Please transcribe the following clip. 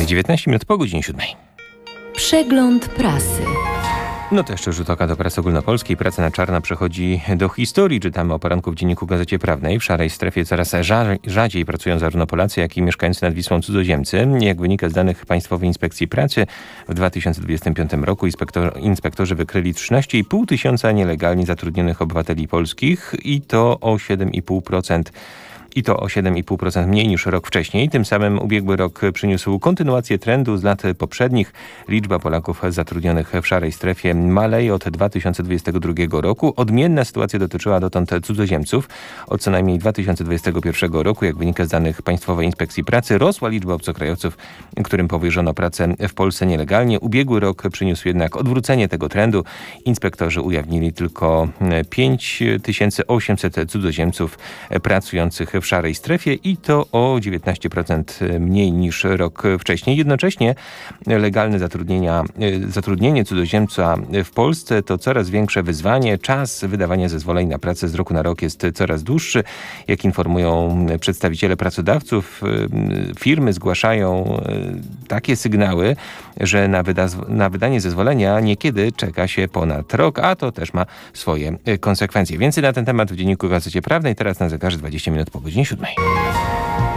19 minut po godzinie 7. Przegląd prasy. No to jeszcze rzut oka do prasy ogólnopolskiej. Praca na czarno przechodzi do historii. Czytamy o poranku w Dzienniku Gazecie Prawnej. W szarej strefie coraz rzadziej pracują zarówno Polacy, jak i mieszkający nad Wisłą cudzoziemcy. Jak wynika z danych Państwowej Inspekcji Pracy, w 2025 roku inspektorzy wykryli 13,5 tysiąca nielegalnie zatrudnionych obywateli polskich i to o 7,5% mniej niż rok wcześniej. Tym samym ubiegły rok przyniósł kontynuację trendu z lat poprzednich. Liczba Polaków zatrudnionych w szarej strefie maleje od 2022 roku. Odmienna sytuacja dotyczyła dotąd cudzoziemców. Od co najmniej 2021 roku, jak wynika z danych Państwowej Inspekcji Pracy, rosła liczba obcokrajowców, którym powierzono pracę w Polsce nielegalnie. Ubiegły rok przyniósł jednak odwrócenie tego trendu. Inspektorzy ujawnili tylko 5800 cudzoziemców pracujących w szarej strefie i to o 19% mniej niż rok wcześniej. Jednocześnie legalne zatrudnienie cudzoziemca w Polsce to coraz większe wyzwanie. Czas wydawania zezwoleń na pracę z roku na rok jest coraz dłuższy. Jak informują przedstawiciele pracodawców, firmy zgłaszają takie sygnały, że na wydanie zezwolenia niekiedy czeka się ponad rok, a to też ma swoje konsekwencje. Więcej na ten temat w Dzienniku Gazecie Prawnej. Teraz na zegarze 20 minut po godzinie 7.